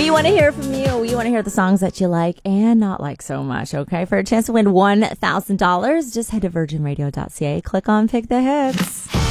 We want to hear from you. We want to hear the songs that you like and not like so much, okay? For a chance to win $1,000, just head to virginradio.ca, click on Pick the Hits.